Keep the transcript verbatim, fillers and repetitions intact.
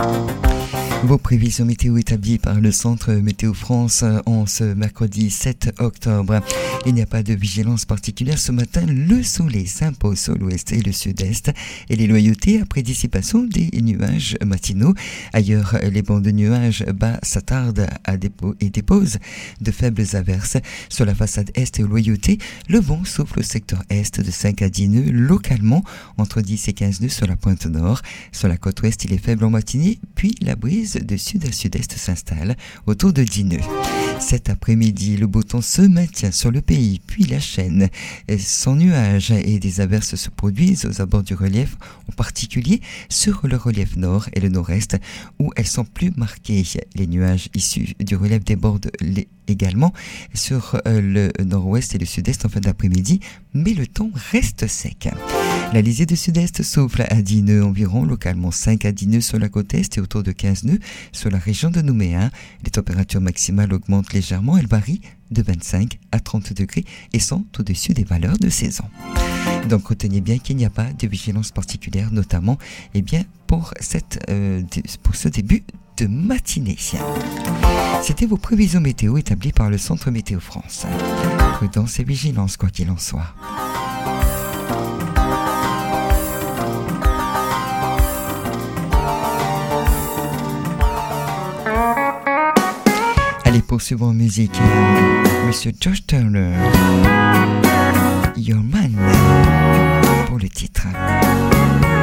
Vos prévisions météo établies par le Centre Météo France en ce mercredi sept octobre. Il n'y a pas de vigilance particulière ce matin. Le soleil s'impose sur l'ouest et le sud-est et les loyautés après dissipation des nuages matinaux. Ailleurs, les bancs de nuages bas s'attardent à dépo- et déposent de faibles averses. Sur la façade est et aux loyautés, le vent souffle au secteur est de cinq à dix nœuds, localement entre dix et quinze nœuds sur la pointe nord. Sur la côte ouest, il est faible en matinée, puis la brise de sud à sud-est s'installe autour de dix nœuds. Cet après-midi, le beau temps se maintient sur le pays, puis la chaîne. Sans nuages et des averses se produisent aux abords du relief, en particulier sur le relief nord et le nord-est, où elles sont plus marquées. Les nuages issus du relief débordent les également sur le nord-ouest et le sud-est en fin d'après-midi, mais le temps reste sec. La lisée de sud-est souffle à dix nœuds environ, localement cinq à dix nœuds sur la côte est et autour de quinze nœuds sur la région de Nouméa. Les températures maximales augmentent légèrement, elles varient de vingt-cinq à trente degrés et sont au-dessus des valeurs de saison. Donc retenez bien qu'il n'y a pas de vigilance particulière, notamment eh bien, pour, cette, euh, pour ce début de matinée. C'était vos prévisions météo établies par le Centre Météo France. Prudence et vigilance quoi qu'il en soit. Allez, poursuivons en musique. Monsieur Josh Turner, Your Man, pour le titre.